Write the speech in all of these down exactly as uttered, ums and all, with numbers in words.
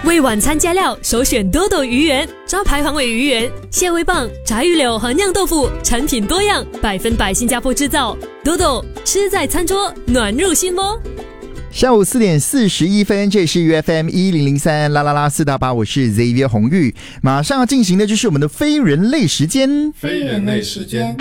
为晚餐加料，首选多多鱼圆，招牌黄尾鱼圆、蟹味棒、炸鱼柳和酿豆腐，产品多样，百分百新加坡制造。多多吃在餐桌，暖入心窝。 下午四点四十一分，这是 U F M 一零零三啦啦啦四大八，我是 Xavier 洪玉。马上要进行的就是我们的非人类时间。 非人类时间。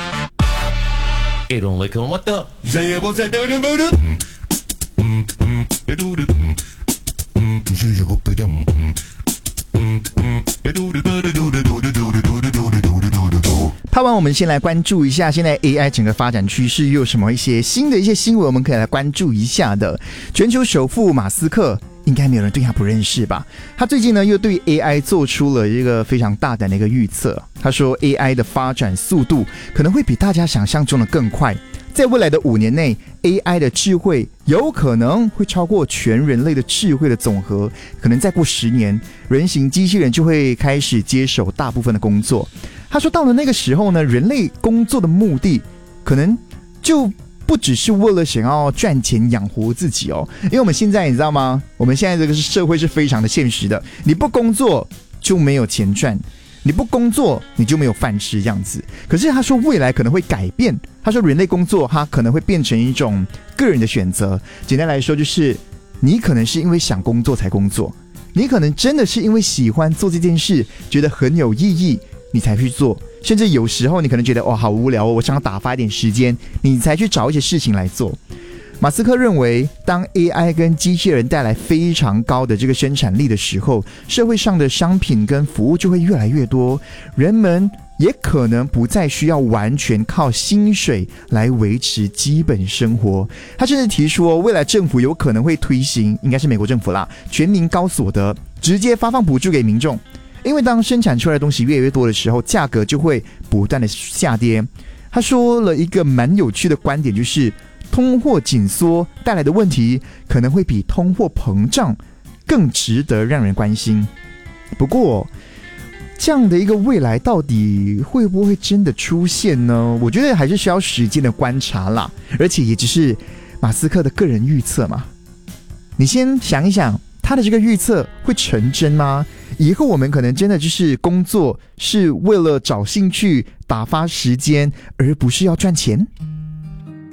拍完我们先来关注一下现在 A I 整个发展趋势又有什么一些新的一些新闻我们可以来关注一下的。全球首富马斯克应该没有人对他不认识吧，他最近呢又对 A I 做出了一个非常大胆的一个预测。他说 A I 的发展速度可能会比大家想象中的更快，在未来的五年内 A I 的智慧有可能会超过全人类的智慧的总和，可能再过十年人形机器人就会开始接手大部分的工作。他说到了那个时候呢，人类工作的目的可能就不只是为了想要赚钱养活自己哦，因为我们现在你知道吗，我们现在这个社会是非常的现实的，你不工作就没有钱赚，你不工作你就没有饭吃这样子。可是他说未来可能会改变，他说人类工作它可能会变成一种个人的选择。简单来说就是你可能是因为想工作才工作，你可能真的是因为喜欢做这件事觉得很有意义你才去做，甚至有时候你可能觉得哇好无聊哦，我想打发一点时间，你才去找一些事情来做。马斯克认为当 A I 跟机器人带来非常高的这个生产力的时候，社会上的商品跟服务就会越来越多，人们也可能不再需要完全靠薪水来维持基本生活。他甚至提出未来政府有可能会推行，应该是美国政府啦，全民高所得，直接发放补助给民众。因为当生产出来的东西越来越多的时候，价格就会不断的下跌。他说了一个蛮有趣的观点，就是通货紧缩带来的问题可能会比通货膨胀更值得让人关心。不过这样的一个未来到底会不会真的出现呢？我觉得还是需要时间的观察啦，而且也只是马斯克的个人预测嘛。你先想一想，他的这个预测会成真吗？以后我们可能真的就是工作是为了找兴趣打发时间，而不是要赚钱。